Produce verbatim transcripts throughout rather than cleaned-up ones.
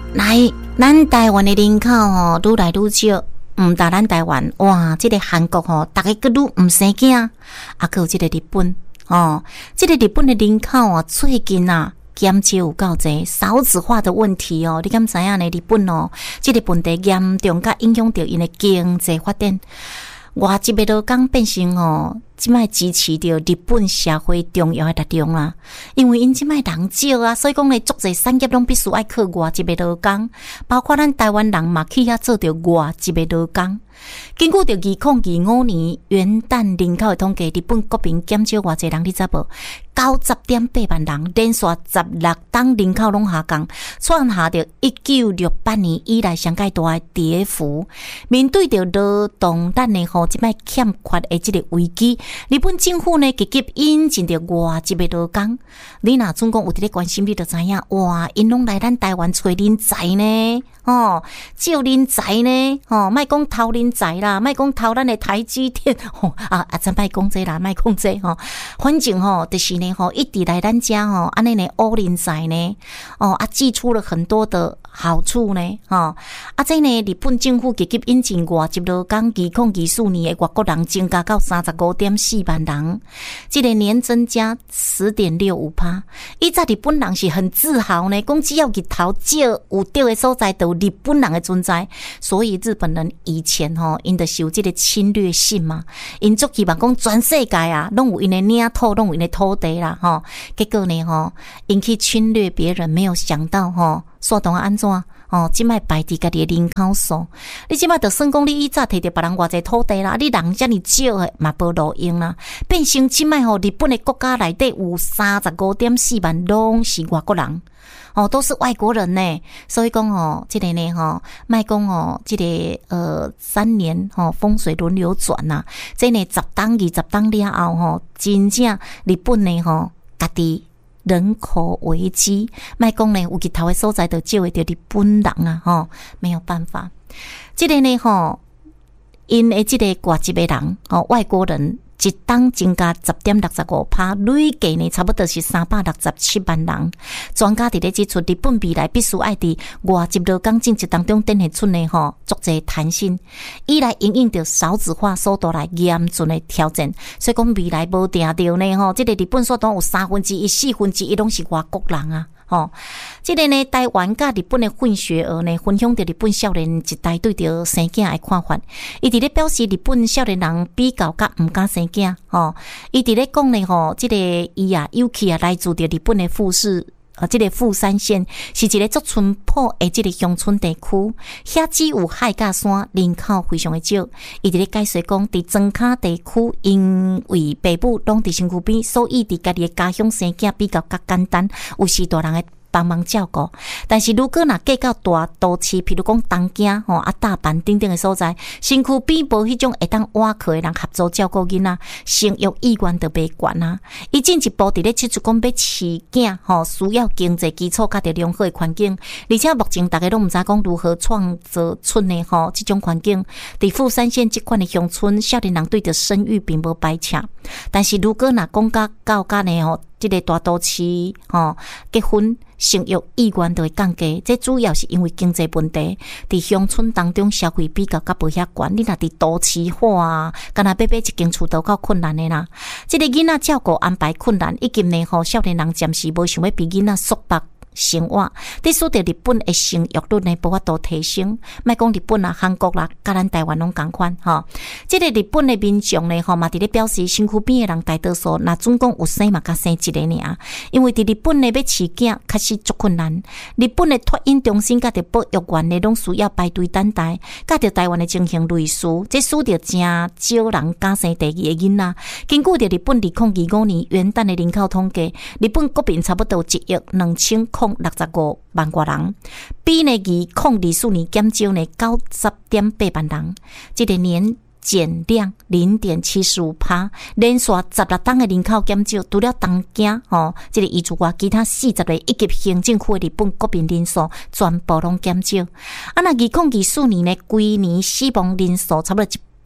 来，咱台湾的人口吼愈来愈少，毋但咱台湾，哇，这个韩国吼，大家个愈毋生囝，啊，还有这个日本，哦，这个日本的人口啊，最近啊，减少有够济，少子化的问题哦，你敢知影呢？日本哦，这个问题严重，甲影响到因的经济发展。外籍的劳工变成哦，即摆支持着日本社会重要的力量啦。因为因即摆人少啊，所以讲咧，足侪产业拢必须爱靠外籍的劳工，包括咱台湾人嘛，去遐做着外籍的劳工。根据着二零二五年元旦人口的统计，日本国民减少偌侪人，你知无？九十点八万人，连续十六档人口拢下降，创下着一九六八年以来上界大的跌幅。面对着劳动力呢，吼，即摆欠缺的即个危机，日本政府呢积极引进着外籍的劳工。你若总讲有伫咧关心，你就知影，哇，因拢来咱台湾找人才呢，哦，招人才呢，哦，莫讲偷人才啦，莫讲偷咱的台积电，吼、哦、啊啊，咱莫讲这啦，莫讲这吼，反正吼、哦、就是呢。吼，一直来咱家吼，安尼呢，欧人才呢，哦啊，寄出了很多的好处呢，哈啊，这呢，日本政府积极引进外籍劳工，二零二四年的外国人增加到三十五点四万人，这个年增加十点六五趴。以前日本人是很自豪呢，讲只要日头少有对的所在，都有日本人的存在。所以日本人以前吼，因的受这个侵略性嘛，因足希望讲全世界啊，拢有因的领土，拢有因的土地。啦吼，结果呢吼，引起侵略别人，没有想到吼，说当安怎哦？即摆排伫家己的人口数，你即摆就算讲你以早摕着别人偌济土地啦，你人遮尔少诶，嘛无路用啦，变成即摆吼，日本的国家内底有三十五点四万拢是外国人。哦，都是外国人呢，所以讲哦，这个呢哈，卖讲哦，这个呃三年哈、哦、风水轮流转呐、啊，这呢十当二十当了后哈，真正日本呢哈，家己人口危机，卖讲呢有日头的所在就少会着日本人啊哈、哦，没有办法，这个呢哈，因的这个外籍的人哦，外国人。一当增加十点六十五趴，累计呢差不多是三百六十七万人。专家伫咧指出，日本未来必须爱伫外籍劳工政策当中展现出呢吼足侪弹性，以来应应着少子化所带来严峻的挑战。所以讲未来无定着呢吼，即、这个日本所当有三分之一、四分之一拢是外国人啊。吼、哦，这个呢，台湾甲日本的混血儿呢，分享着日本少年一代对着生囝的看法。伊伫咧表示，日本少年人比较甲毋敢生囝，吼，伊伫咧讲呢，吼，这个伊啊，尤其啊，来自着日本的富士。啊，这个富山县是一个足淳朴的这个乡村地区，遐只有海角山，人口非常的少。伊伫咧解说讲，伫庄卡地区，因为爸母拢伫身躯边，所以伫家己的家乡生囝比较较简单，有时大人的帮忙照顾。但是如果若嫁到大都市，譬如讲东京吼啊大阪等等的所在，身躯边无迄种会当瓦靠的人合作照顾囡仔，生育意愿就袂悬啊。伊进一步伫咧提出讲要饲囝吼，需要经济基础甲着良好的环境，而且目前大家都毋知讲如何创造出呢吼即种环境。伫富山县即款的乡村，少年人对着生育并无排斥，但是如果若讲甲到甲呢吼。这个大都市吼结婚生育意愿就会降低，这主要是因为经济问题。伫乡村当中消费比较较无遐悬，你若伫都市化啊，干那要买一间厝都较困难的啦。这个囡仔照顾安排困难，以及呢吼少年人暂时无想要比囡仔束缚。生活，伫使得日本的生育率呢，无法度提升。莫讲日本啊、韩国啦，甲咱台湾拢共款吼。即、这个日本的民众呢，吼嘛伫咧表示，身躯边的人大多数，那总共有生嘛，甲生一个尔。因为伫日本呢，要饲囝确实足困难。日本的托婴中心甲着保育员呢，拢需要排队等待。甲着台湾的情形类似，这使得真少人敢生第二个囡仔。根据着日本二零二五年元旦的人口统计，日本国民差不多一亿两千空六十五万多人，比呢二零二四年减少呢九十点八万人，这个年减量零点七十五趴，连续十六档的人口减少，除了东京吼，这个以除外其他四十个一级行政区的日本国民人数全部拢减少。啊，那二零二四年呢，规年死亡人数差不多一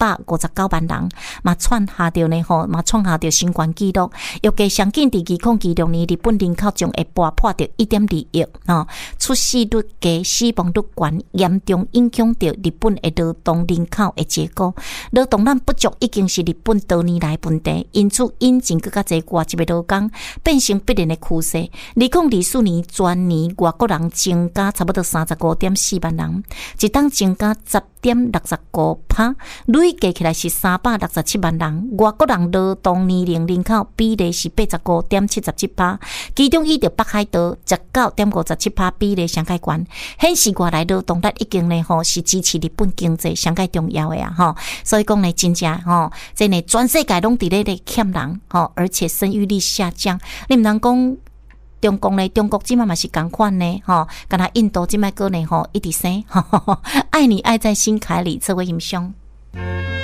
百五十九万人，嘛创下着呢吼，嘛创下着新冠纪录。预计上紧伫二零二六年，日本人口将会破破着一点二亿哦，出生率低、死亡率高，严重影响着日本的劳动人口的结果。劳动力不足已经是日本多年来问题，因此引进更加侪外籍的劳工，变成必然的趋势。二零二四年全年外国人增加差不多三十五点四万人，一当增加十点六十五%，累计起来是三百六十七万人。外国人劳动年龄人口比例是八十五点七十七%，其中以着北海道十九点五十七%比例上界高，显示外来劳动力已经呢吼是支持日本经济上界重要的啊吼。所以讲呢，真正吼，真呢全世界拢伫咧咧欠人吼，而且生育率下降。你毋通讲中国呢？中国即摆嘛是共款呢吼，敢若印度即摆个呢吼一直生，爱你爱在心坎里，这位欣赏。